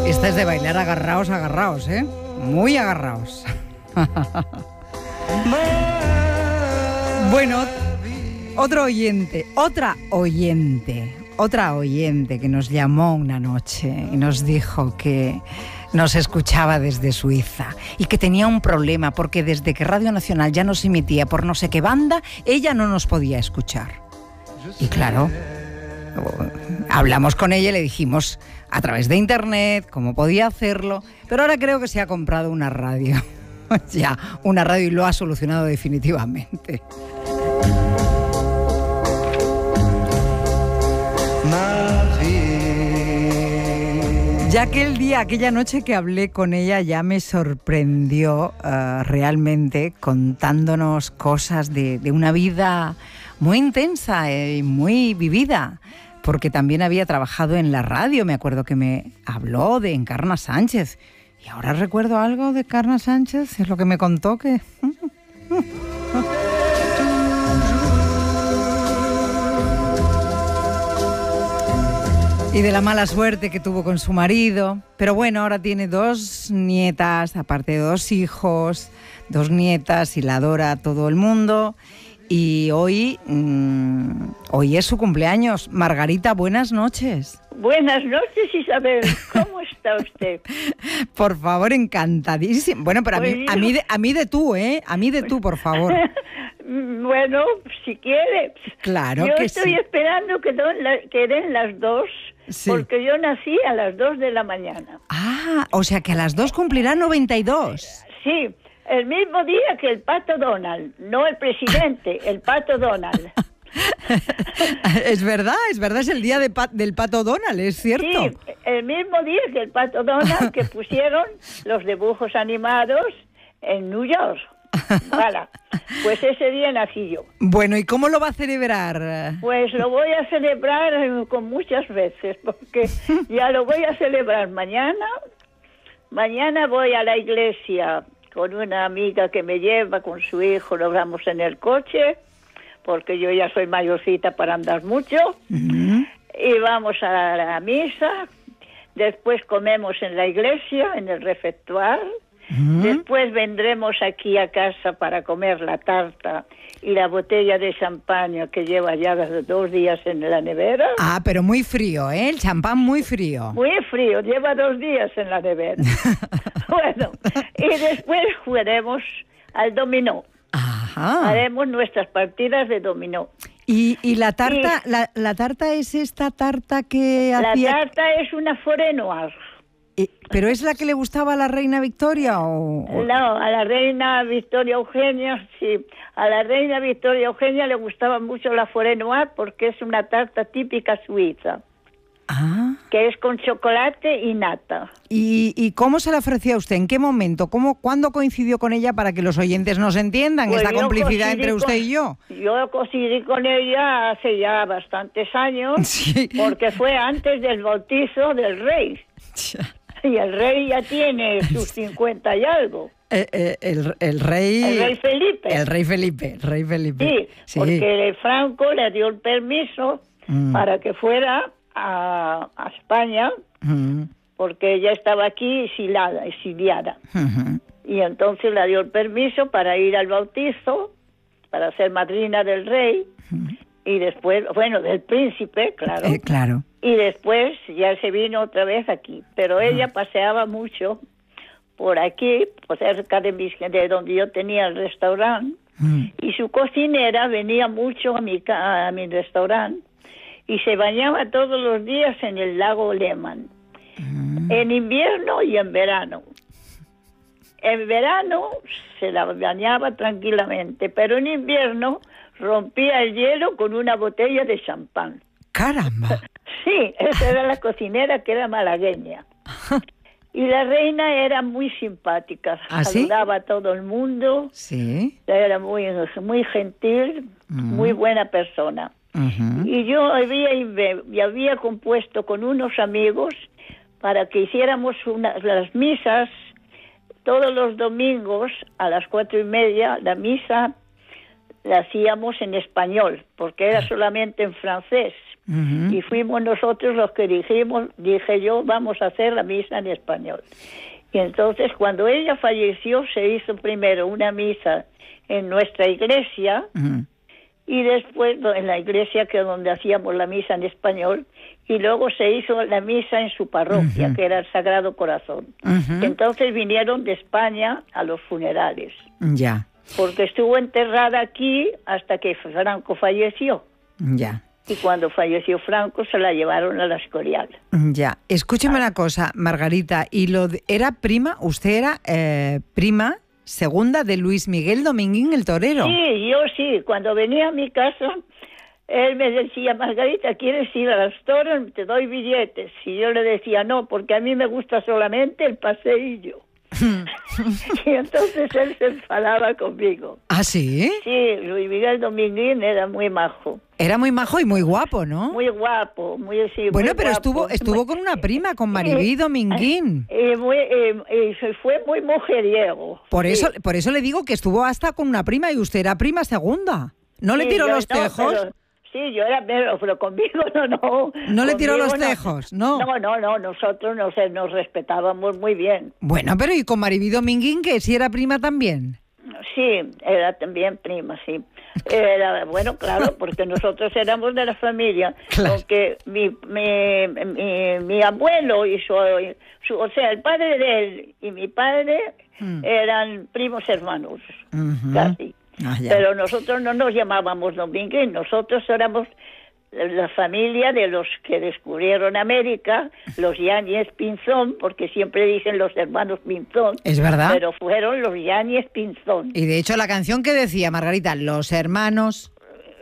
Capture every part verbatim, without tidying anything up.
Esta es de bailar agarraos, agarraos, ¿eh? Muy agarraos. Bueno, otro oyente, otra oyente, otra oyente que nos llamó una noche y nos dijo que nos escuchaba desde Suiza y que tenía un problema porque desde que Radio Nacional ya nos emitía por no sé qué banda, ella no nos podía escuchar. Y claro, hablamos con ella y le dijimos a través de internet cómo podía hacerlo, pero ahora creo que se ha comprado una radio. Ya, una radio y lo ha solucionado definitivamente. Ya aquel día, aquella noche que hablé con ella, ya me sorprendió uh, realmente contándonos cosas de, de una vida muy intensa y muy vivida, porque también había trabajado en la radio. Me acuerdo que me habló de Encarna Sánchez. Y ahora recuerdo algo de Encarna Sánchez, es lo que me contó que... Y de la mala suerte que tuvo con su marido. Pero bueno, ahora tiene dos nietas, aparte de dos hijos, dos nietas y la adora a todo el mundo. Y hoy, mmm, hoy es su cumpleaños. Margarita, buenas noches. Buenas noches, Isabel. ¿Cómo está usted? Por favor, encantadísimo. Bueno, pero pues a, mí, a, mí de, a mí de tú, ¿eh? A mí de tú, por favor. Bueno, si quiere. Claro yo que estoy sí. esperando que, don, la, que den las dos, sí. Porque yo nací a las dos de la mañana. Ah, o sea que a las dos cumplirá noventa y dos. Sí, el mismo día que el Pato Donald, no el presidente, el Pato Donald. Es verdad, es verdad, es el día de pa- del Pato Donald, es cierto. Sí, el mismo día que el Pato Donald que pusieron los dibujos animados en New York. Vale, pues ese día nací yo. Bueno, ¿y cómo lo va a celebrar? Pues lo voy a celebrar con muchas veces, porque ya lo voy a celebrar mañana. Mañana voy a la iglesia con una amiga que me lleva con su hijo, nos vamos en el coche, porque yo ya soy mayorcita para andar mucho. Uh-huh. Y vamos a la misa, después comemos en la iglesia, en el refectorio. Uh-huh. Después vendremos aquí a casa para comer la tarta y la botella de champaña que lleva ya dos días en la nevera. Ah, pero muy frío, ¿eh? El champán muy frío. Muy frío, lleva dos días en la nevera. Bueno, y después jugaremos al dominó. Ajá. Haremos nuestras partidas de dominó. ¿Y, y la tarta y, la, la tarta es esta tarta que la hacía...? La tarta es una forêt noire. ¿Pero es la que le gustaba a la reina Victoria o...? No, a la reina Victoria Eugenia, sí. A la reina Victoria Eugenia le gustaba mucho la forêt noire porque es una tarta típica suiza. Ah. Que es con chocolate y nata. ¿Y, y cómo se la ofrecía a usted? ¿En qué momento? ¿Cómo, ¿Cuándo coincidió con ella para que los oyentes nos entiendan pues esta complicidad entre usted con, y yo? Yo coincidí con ella hace ya bastantes años, sí. Porque fue antes del bautizo del rey. Y el rey ya tiene sus cincuenta y algo. Eh, eh, el, el rey... El rey Felipe. El rey Felipe, el rey Felipe. Sí, sí. Porque Franco le dio el permiso mm. para que fuera a, a España, mm. porque ella estaba aquí exiliada. exiliada. Uh-huh. Y entonces le dio el permiso para ir al bautizo, para ser madrina del rey, uh-huh. y después, bueno, del príncipe, claro. Eh, claro. Y después ya se vino otra vez aquí. Pero uh-huh. ella paseaba mucho por aquí, por cerca de, mis, de donde yo tenía el restaurante, uh-huh. y su cocinera venía mucho a mi, a mi restaurante y se bañaba todos los días en el lago Lehmann, uh-huh. en invierno y en verano. En verano se la bañaba tranquilamente, pero en invierno rompía el hielo con una botella de champán. ¡Caramba! Sí, esa era la cocinera, que era malagueña. Y la reina era muy simpática, ¿Ah, saludaba sí? a todo el mundo. Sí. Era muy, muy gentil, uh-huh. muy buena persona. Uh-huh. Y yo había, había compuesto con unos amigos para que hiciéramos una, las misas todos los domingos a las cuatro y media, la misa la hacíamos en español, porque era solamente en francés. Uh-huh. Y fuimos nosotros los que dijimos, dije yo, vamos a hacer la misa en español. Y entonces, cuando ella falleció, se hizo primero una misa en nuestra iglesia, uh-huh. y después en la iglesia que donde hacíamos la misa en español, y luego se hizo la misa en su parroquia, uh-huh. que era el Sagrado Corazón. Uh-huh. Entonces vinieron de España a los funerales. Ya. Yeah. Porque estuvo enterrada aquí hasta que Franco falleció. Ya. Yeah. Y cuando falleció Franco se la llevaron a la Escorial. Ya. Escúcheme ah. una cosa, Margarita, y lo de, era prima, usted era eh, prima segunda de Luis Miguel Dominguín el torero. Sí, yo sí. Cuando venía a mi casa, él me decía, Margarita, ¿quieres ir a los toros? Te doy billetes. Y yo le decía, no, porque a mí me gusta solamente el paseillo. Y entonces él se enfadaba conmigo. ¿Ah, sí? Sí, Luis Miguel Dominguín era muy majo. Era muy majo y muy guapo, ¿no? Muy guapo, muy sí, Bueno, muy pero guapo. estuvo estuvo con una prima, con Maribí Dominguín. Y, muy, y, y fue muy mujeriego. Por sí. eso por eso le digo que estuvo hasta con una prima y usted era prima segunda. ¿No sí, le tiró los no, tejos? Pero, sí, yo era pero, pero conmigo no, no. ¿No le tiró los no. tejos? No. No, no, no, nosotros nos, nos respetábamos muy bien. Bueno, pero ¿y con Maribí Dominguín, que sí era prima también? Sí, era también prima, sí. Era, bueno, claro, porque nosotros éramos de la familia, claro. Porque mi, mi, mi, mi abuelo y su, su, o sea, el padre de él y mi padre mm. eran primos hermanos, uh-huh. casi. Ah, pero nosotros no nos llamábamos Dominguín, nosotros éramos la familia de los que descubrieron América, los Yáñez Pinzón, porque siempre dicen los hermanos Pinzón. Es verdad. Pero fueron los Yáñez Pinzón. Y de hecho la canción que decía Margarita, los hermanos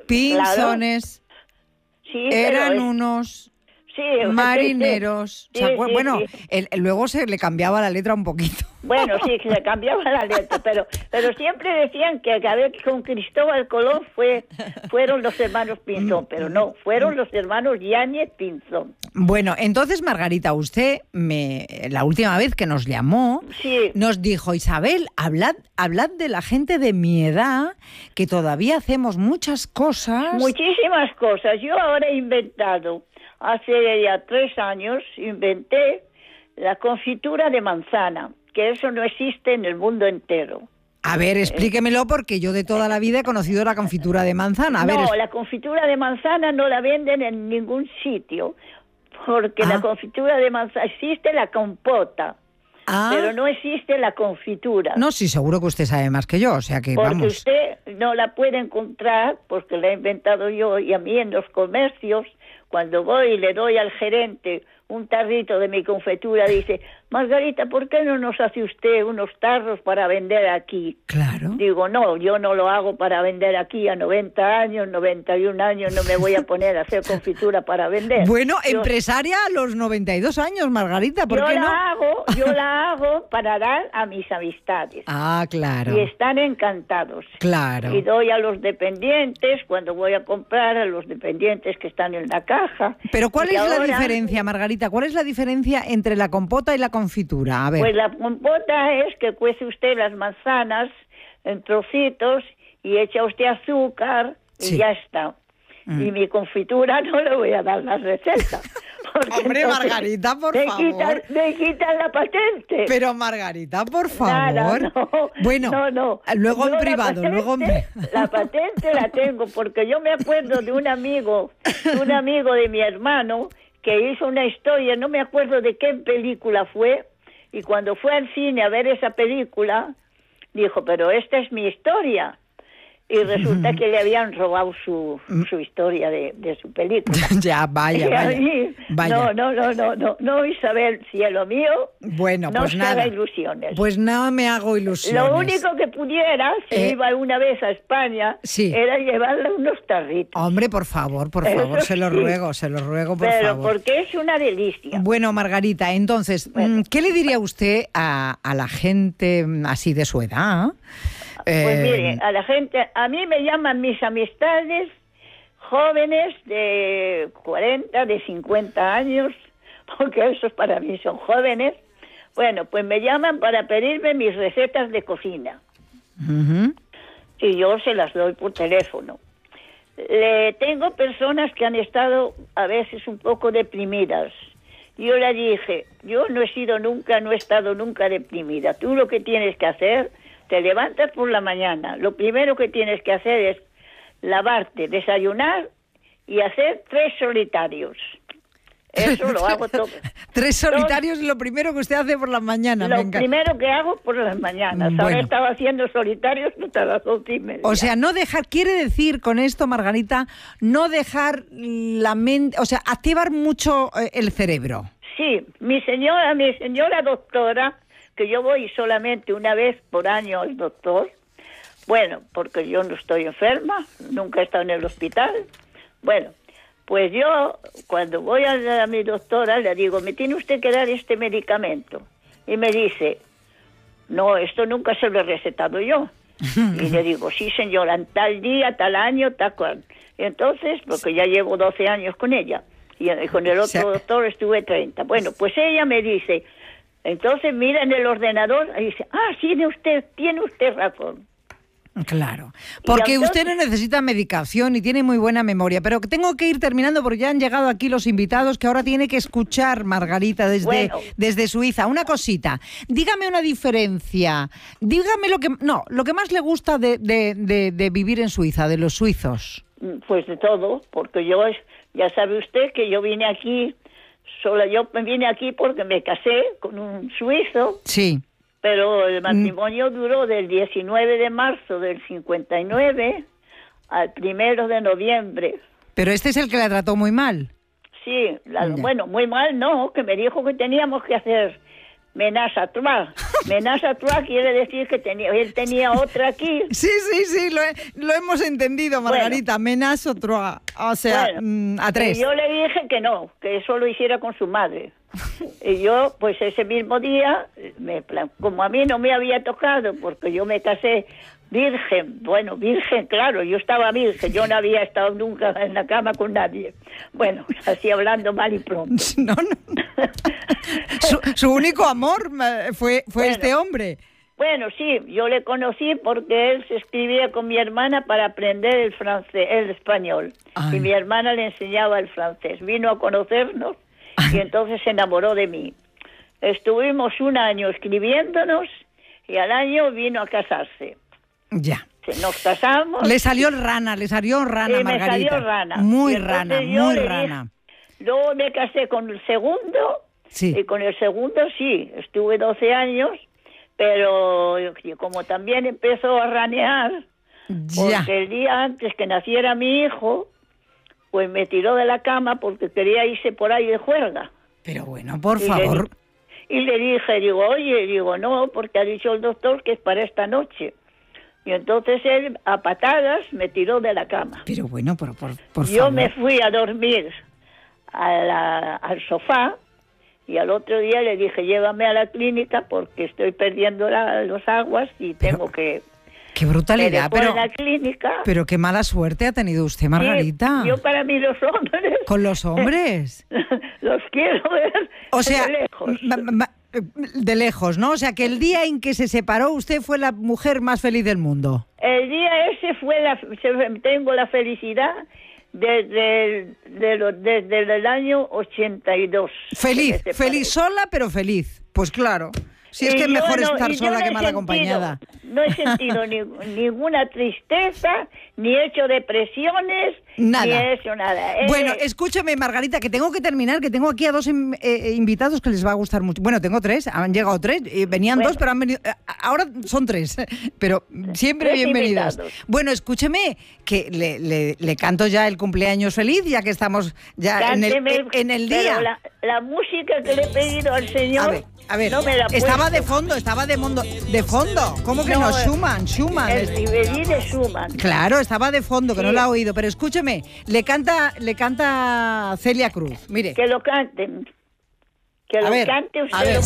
Pinzones, claro. Sí, eran es... unos... Sí, marineros. Sí, o sea, sí, bueno, sí. El, el, luego se le cambiaba la letra un poquito. Bueno, sí, se le cambiaba la letra, pero pero siempre decían que a ver con Cristóbal Colón fue fueron los hermanos Pinzón, pero no, fueron los hermanos Yáñez Pinzón. Bueno, entonces, Margarita, usted me la última vez que nos llamó, sí. nos dijo, Isabel, hablad, hablad de la gente de mi edad, que todavía hacemos muchas cosas. Muchísimas cosas. Yo ahora he inventado... Hace ya tres años inventé la confitura de manzana, que eso no existe en el mundo entero. A ver, explíquemelo, porque yo de toda la vida he conocido la confitura de manzana. A no, ver, es... la confitura de manzana no la venden en ningún sitio, porque ah. la confitura de manzana existe la compota. Ah. Pero no existe la confitura. No, sí, seguro que usted sabe más que yo, o sea que porque vamos. Porque usted no la puede encontrar, porque la he inventado yo, y a mí en los comercios, cuando voy y le doy al gerente un tarrito de mi confitura, dice, Margarita, ¿por qué no nos hace usted unos tarros para vender aquí? Claro. Digo, no, yo no lo hago para vender aquí a noventa años, noventa y un años, no me voy a poner a hacer confitura para vender. Bueno, yo, empresaria a los noventa y dos años, Margarita, ¿por yo qué la no? Hago, yo la hago para dar a mis amistades. Ah, claro. Y están encantados. Claro. Y doy a los dependientes, cuando voy a comprar, a los dependientes que están en la caja. Pero ¿cuál y es ahora, la diferencia, Margarita? ¿Cuál es la diferencia entre la compota y la confitura? A ver. Pues la compota es que cuece usted las manzanas en trocitos y echa usted azúcar y sí. ya está. Mm. Y mi confitura no le voy a dar la receta. Hombre, Margarita, por me favor. Quitan, me quitan la patente. Pero, Margarita, por favor. Nada, no, bueno, no, no. luego yo en privado, patente, luego en privado. La patente la tengo porque yo me acuerdo de un amigo, un amigo de mi hermano que hizo una historia, no me acuerdo de qué película fue, y cuando fue al cine a ver esa película, dijo, pero esta es mi historia. Y resulta que le habían robado su, su historia de, de su película. Ya, vaya, vaya, mí, vaya. No, no, no, no, no, no, Isabel, cielo mío, bueno, no pues se nada. haga ilusiones. Pues no me hago ilusiones. Lo único que pudiera, si eh, iba una vez a España, sí. era llevarle unos tarritos. Hombre, por favor, por favor, Eso se lo sí. ruego, se lo ruego, por Pero favor. Pero porque es una delicia. Bueno, Margarita, entonces, bueno. ¿qué le diría usted a, a la gente así de su edad? Pues eh... mire, a la gente, a mí me llaman mis amistades jóvenes de cuarenta, de cincuenta años, porque esos para mí son jóvenes. Bueno, pues me llaman para pedirme mis recetas de cocina. Uh-huh. y yo se las doy por teléfono. Le tengo personas que han estado a veces un poco deprimidas. Yo le dije, yo no he sido nunca, no he estado nunca deprimida. Tú lo que tienes que hacer, te levantas por la mañana. Lo primero que tienes que hacer es lavarte, desayunar y hacer tres solitarios. Eso lo hago todo. Tres solitarios es lo primero que usted hace por las mañanas. Lo primero que hago por las mañanas. Bueno. Ahora estaba haciendo solitarios hasta las once y media. O sea, no dejar, quiere decir con esto, Margarita, no dejar la mente, o sea, activar mucho eh, el cerebro. Sí, mi señora, mi señora doctora, que yo voy solamente una vez por año al doctor, bueno, porque yo no estoy enferma, nunca he estado en el hospital, bueno, pues yo, cuando voy a, a mi doctora, le digo, me tiene usted que dar este medicamento. Y me dice, no, esto nunca se lo he recetado yo. Y le digo, sí, señora, en tal día, tal año, tal cual. Y entonces, porque ya llevo doce años con ella, y con el otro sí. doctor estuve treinta. Bueno, pues ella me dice, entonces mira en el ordenador, y dice, ah, tiene usted, tiene usted razón. Claro, porque entonces, usted no necesita medicación y tiene muy buena memoria, pero tengo que ir terminando porque ya han llegado aquí los invitados que ahora tiene que escuchar Margarita desde, bueno. desde Suiza. Una cosita, dígame una diferencia, dígame lo que no, lo que más le gusta de, de, de, de vivir en Suiza, de los suizos. Pues de todo, porque yo, ya sabe usted que yo vine aquí, sola yo vine aquí porque me casé con un suizo. Sí. Pero el matrimonio duró del diecinueve de marzo del cincuenta y nueve al primero de noviembre. Pero este es el que la trató muy mal. Sí, la, bueno, muy mal no, que me dijo que teníamos que hacer ménage à trois. Ménage à trois quiere decir que tenía, él tenía otra aquí. Sí, sí, sí, lo, he, lo hemos entendido, Margarita. Bueno, ménage à trois, o sea, bueno, mm, a tres. Y yo le dije que no, que eso lo hiciera con su madre. Y yo, pues ese mismo día, me, como a mí no me había tocado, porque yo me casé virgen, bueno, virgen, claro, yo estaba virgen, yo no había estado nunca en la cama con nadie. Bueno, así hablando mal y pronto. No, no. su, su único amor fue, fue bueno, este hombre. Bueno, sí, yo le conocí porque él se escribía con mi hermana para aprender el francés, el español. Ay. Y mi hermana le enseñaba el francés. Vino a conocernos y entonces se enamoró de mí. Estuvimos un año escribiéndonos y al año vino a casarse. Ya. Nos casamos. Le salió rana, le salió rana, y Margarita. Me salió rana. Muy rana, muy rana. Dije, luego me casé con el segundo. Sí. Y con el segundo sí, estuve doce años, pero como también empezó a ranear, ya. Porque el día antes que naciera mi hijo, pues me tiró de la cama porque quería irse por ahí de juerga. Pero bueno, por y favor. Le, y le dije, digo, oye, digo, no, porque ha dicho el doctor que es para esta noche. Y entonces él, a patadas, me tiró de la cama. Pero bueno, por, por, por Yo favor. me fui a dormir a la, al sofá y al otro día le dije, llévame a la clínica porque estoy perdiendo la, los aguas y pero, tengo que... ¡Qué brutalidad! Pero, la clínica, pero qué mala suerte ha tenido usted, Margarita. Sí, yo para mí los hombres... ¿Con los hombres? Los quiero ver o sea, de lejos. Ma, ma, de lejos, ¿no? O sea, que el día en que se separó usted fue la mujer más feliz del mundo. El día ese fue la... Tengo la felicidad desde, de lo, desde el año ochenta y dos. Feliz, feliz sola, pero feliz. Pues claro. Si es que es mejor no, estar sola no que mal sentido, acompañada. No he sentido ni, ninguna tristeza, ni he hecho depresiones, nada. ni he hecho nada. Eh, bueno, escúchame, Margarita, que tengo que terminar, que tengo aquí a dos eh, invitados que les va a gustar mucho. Bueno, tengo tres, han llegado tres, eh, venían bueno. dos, pero han venido... Eh, ahora son tres, pero siempre tres bienvenidos. Invitados. Bueno, escúcheme, que le, le, le canto ya el cumpleaños feliz, ya que estamos ya en el, en el día. La, la música que le he pedido al señor... A ver. A ver, no me la estaba de fondo, estaba de fondo, de fondo. ¿Cómo que no? no? Schumann, Schumann. El Riverí de Schumann. Claro, estaba de fondo, que sí. No la ha oído. Pero escúcheme, le canta, le canta Celia Cruz. Mire. Que lo canten. Que a lo ver, cante usted. A ver,